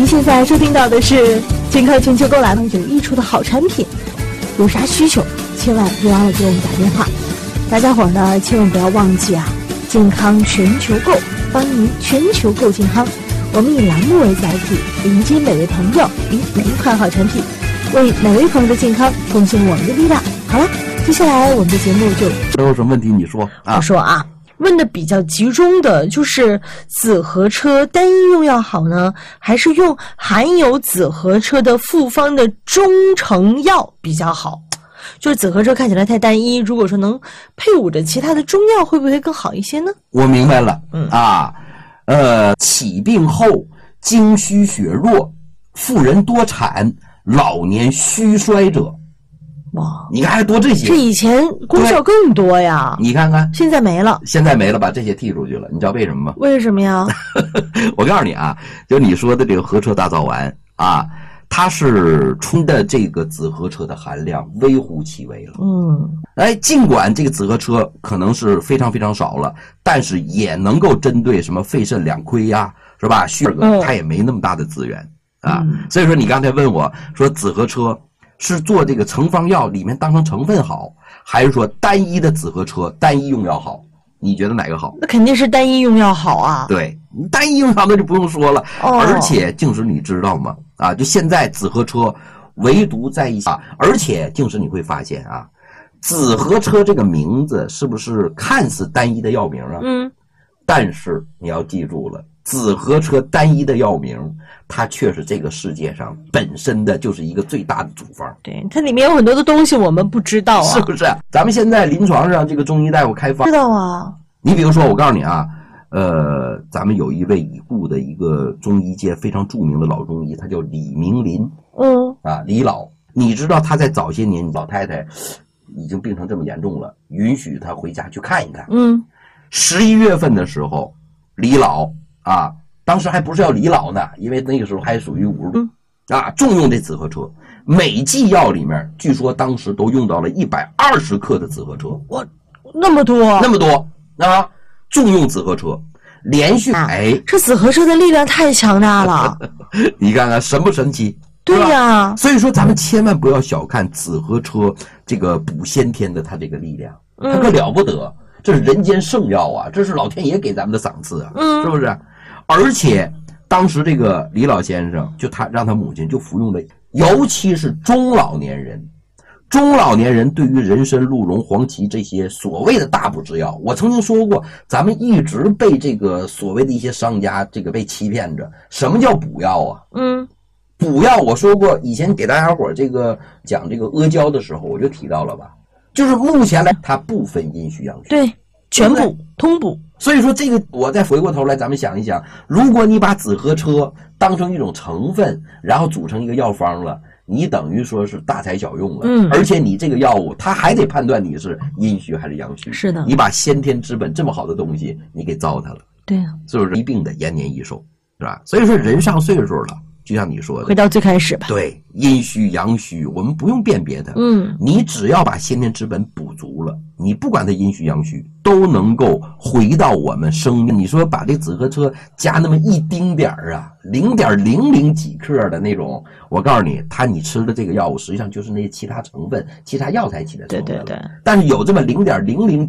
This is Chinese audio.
您现在收听到的是健康全球购栏目，有益处的好产品，有啥需求千万别忘了给我们打电话。大家伙呢千万不要忘记啊，健康全球购，帮您全球购健康。我们以栏目为载体，迎接每位朋友与每一款好产品，为每位朋友的健康贡献我们的力量。好了，接下来我们的节目就都有什么问题你说啊？ 我说啊，问的比较集中的就是紫河车单一用药好呢，还是用含有紫河车的复方的中成药比较好？就是紫河车看起来太单一，如果说能配伍着其他的中药，会不会更好一些呢？ 我明白了，起病后精虚血弱、妇人多产、老年虚衰者。 哇， 你看还多这些， 这以前功效更多呀， 你看看现在没了， 把这些剔出去了，你知道为什么吗？ 为什么呀？ 我告诉你啊，就你说的这个河车大灶丸啊，它是冲的这个紫河车的含量微乎其微了。尽管这个紫河车可能是非常非常少了，但是也能够针对什么肺肾两亏呀，是吧？血它也没那么大的资源啊。所以说你刚才问我说紫河车是做这个成方药里面当成成分好，还是说单一的紫河车单一用药好？你觉得哪个好？ 那肯定是单一用药好啊。 对，单一用药那就不用说了。而且静时你知道吗？啊，就现在紫河车唯独在一起，而且静时你会发现啊，紫河车这个名字是不是看似单一的药名啊？但是你要记住了，紫河车单一的药名，它却是这个世界上本身的就是一个最大的处方。 对，它里面有很多的东西我们不知道啊， 是不是？咱们现在临床上这个中医大夫开方， 知道啊。 你比如说，我告诉你啊，咱们有一位已故的一个中医界非常著名的老中医，他叫李明林。李老，你知道他在早些年，老太太已经病成这么严重了，允许他回家去看一看。11月份的时候，李老啊，当时还不是叫李老呢，因为那个时候还属于50重用这紫河车，每剂药里面据说当时都用到了120克的紫河车。 哇，那么多啊！重用紫河车，连续这紫河车的力量太强大了。 你看看神不神奇？ 对呀， 所以说咱们千万不要小看紫河车这个补先天的它这个力量，它可了不得。这是人间圣药啊，这是老天爷给咱们的赏赐啊，是不是？而且当时这个李老先生就他让他母亲就服用的，尤其是中老年人对于人参、鹿茸、黄芪这些所谓的大补之药，我曾经说过，咱们一直被这个所谓的一些商家这个被欺骗着。什么叫补药啊？补药我说过，以前给大家伙这个讲这个阿胶的时候，我就提到了吧。就是目前来它不分阴虚阳虚， 对，全补通补。 所以说这个我再回过头来咱们想一想，如果你把紫河车当成一种成分，然后组成一个药方了，你等于说是大材小用了。而且你这个药物它还得判断你是阴虚还是阳虚。 是的， 你把先天之本这么好的东西你给糟蹋了。 对啊， 是不是？一病的延年益寿，是吧？所以说人上岁数了，就像你说的， 回到最开始吧。 对，阴虚阳虚我们不用辨别的，你只要把先天之本补足了，你不管它阴虚阳虚都能够回到我们生命。你说把这紫河车加那么一丁点儿啊，0.00几克的那种，我告诉你，你吃的这个药物实际上就是那些其他成分、其他药材起的成分。对。但是有这么0.00